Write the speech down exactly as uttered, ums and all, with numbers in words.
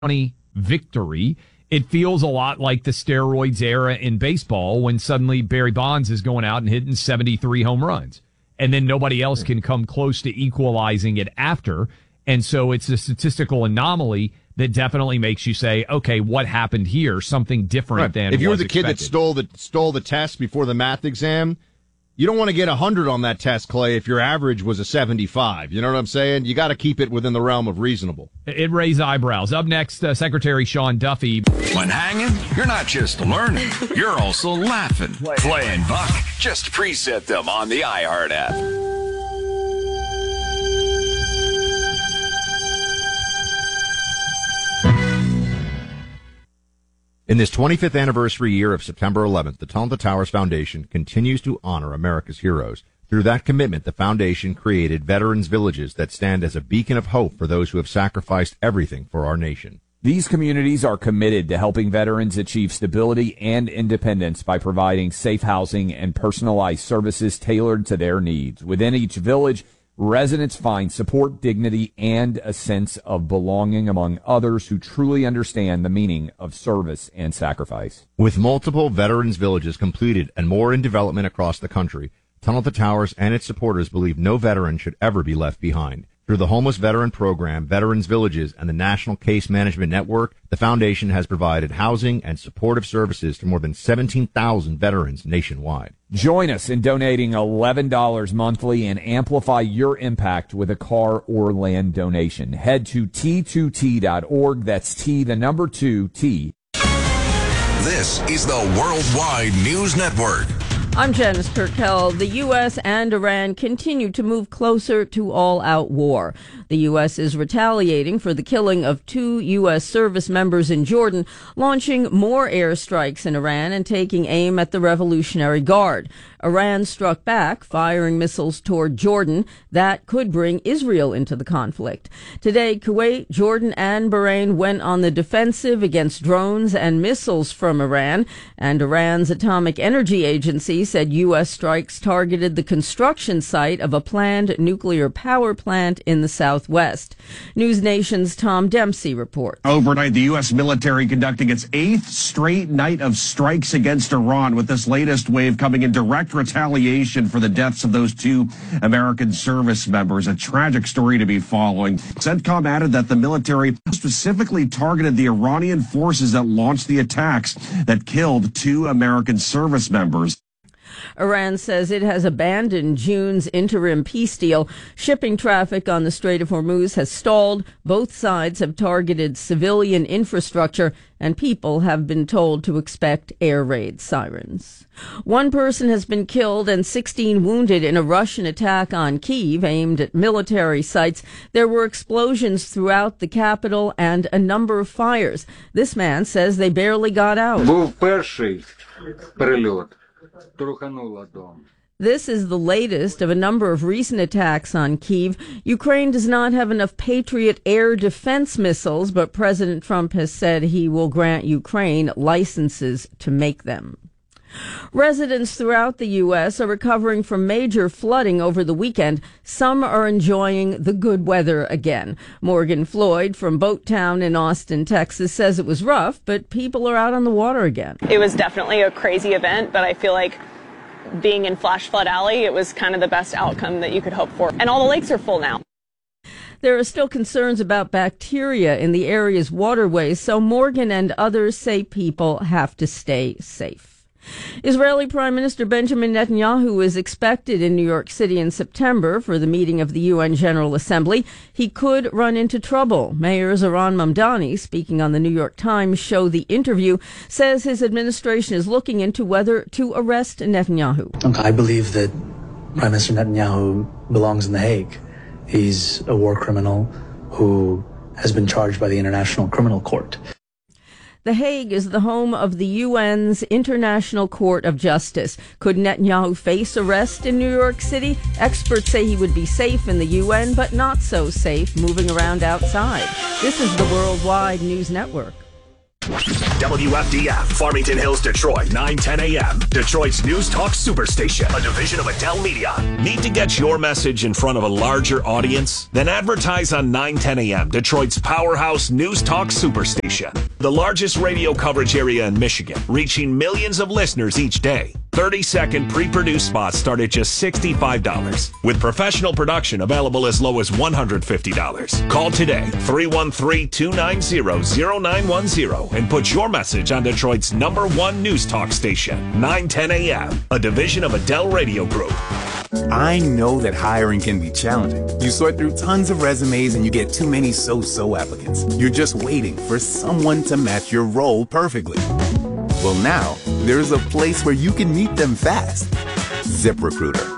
victory. It feels a lot like the steroids era in baseball when suddenly Barry Bonds is going out and hitting seventy-three home runs. And then nobody else can come close to equalizing it after. And so it's a statistical anomaly that definitely makes you say, okay, what happened here? Something different right. than if you were was the kid expected. that stole the stole the test before the math exam, you don't want to get one hundred on that test, Clay, if your average was a seventy-five. You know what I'm saying? You got to keep it within the realm of reasonable. It raised eyebrows. Up next, uh, Secretary Sean Duffy. When hanging, you're not just learning, you're also laughing. Clay and Buck, just preset them on the iHeart app. In this twenty-fifth anniversary year of September eleventh, the Tunnel to Towers Foundation continues to honor America's heroes. Through that commitment, the foundation created Veterans Villages that stand as a beacon of hope for those who have sacrificed everything for our nation. These communities are committed to helping veterans achieve stability and independence by providing safe housing and personalized services tailored to their needs. Within each village, residents find support, dignity, and a sense of belonging among others who truly understand the meaning of service and sacrifice. With multiple Veterans Villages completed and more in development across the country, Tunnel to Towers and its supporters believe no veteran should ever be left behind. Through the Homeless Veteran Program, Veterans Villages, and the National Case Management Network, the foundation has provided housing and supportive services to more than seventeen thousand veterans nationwide. Join us in donating eleven dollars monthly and amplify your impact with a car or land donation. Head to T two T dot org. That's T, the number two, T. This is the Worldwide News Network. I'm Janice Turkel. The U S and Iran continue to move closer to all-out war. The U S is retaliating for the killing of two U S service members in Jordan, launching more airstrikes in Iran and taking aim at the Revolutionary Guard. Iran struck back, firing missiles toward Jordan that could bring Israel into the conflict. Today, Kuwait, Jordan, and Bahrain went on the defensive against drones and missiles from Iran, and Iran's Atomic Energy Agency said U S strikes targeted the construction site of a planned nuclear power plant in the southwest. News Nation's Tom Dempsey reports. Overnight, the U S military conducting its eighth straight night of strikes against Iran, with this latest wave coming in direct retaliation for the deaths of those two American service members. A tragic story to be following. CENTCOM added that the military specifically targeted the Iranian forces that launched the attacks that killed two American service members. Iran says it has abandoned June's interim peace deal. Shipping traffic on the Strait of Hormuz has stalled. Both sides have targeted civilian infrastructure, and people have been told to expect air raid sirens. One person has been killed and sixteen wounded in a Russian attack on Kyiv aimed at military sites. There were explosions throughout the capital and a number of fires. This man says they barely got out. Був перший перельот. Трухануло дом. This is the latest of a number of recent attacks on Kyiv. Ukraine does not have enough Patriot air defense missiles, but President Trump has said he will grant Ukraine licenses to make them. Residents throughout the U S are recovering from major flooding over the weekend. Some are enjoying the good weather again. Morgan Floyd from Boat Town in Austin, Texas, says it was rough, but people are out on the water again. It was definitely a crazy event, but I feel like being in Flash Flood Alley, it was kind of the best outcome that you could hope for. And all the lakes are full now. There are still concerns about bacteria in the area's waterways, so Morgan and others say people have to stay safe. Israeli Prime Minister Benjamin Netanyahu is expected in New York City in September for the meeting of the U N General Assembly. He could run into trouble. Mayor Zohran Mamdani, speaking on the New York Times show The Interview, says his administration is looking into whether to arrest Netanyahu. I believe that Prime Minister Netanyahu belongs in The Hague. He's a war criminal who has been charged by the International Criminal Court. The Hague is the home of the U N's International Court of Justice. Could Netanyahu face arrest in New York City? Experts say he would be safe in the U N, but not so safe moving around outside. This is the Worldwide News Network. W F D F, Farmington Hills, Detroit, nine ten a.m. Detroit's News Talk Superstation, a division of Adele Media. Need to get your message in front of a larger audience? Then advertise on nine ten a.m., Detroit's powerhouse News Talk Superstation. The largest radio coverage area in Michigan, reaching millions of listeners each day. thirty-second pre-produced spots start at just sixty-five dollars, with professional production available as low as one hundred fifty dollars. Call today, three one three, two nine zero, zero nine one zero, and put your message on Detroit's number one news talk station, nine ten a.m., a division of Adele Radio Group. I know that hiring can be challenging. You sort through tons of resumes and you get too many so-so applicants. You're just waiting for someone to match your role perfectly. Well, now, there's a place where you can meet them fast. ZipRecruiter.